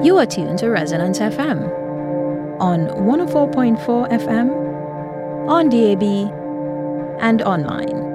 You are tuned to Resonance FM on 104.4 FM, on DAB, and online.